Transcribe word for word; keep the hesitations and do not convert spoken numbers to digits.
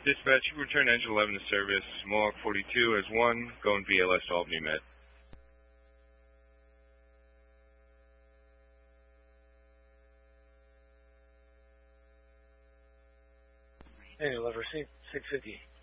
Dispatch, you return engine eleven to service. Mohawk forty-two as one, going V L S to Albany Met. Hey, lever, six fifty.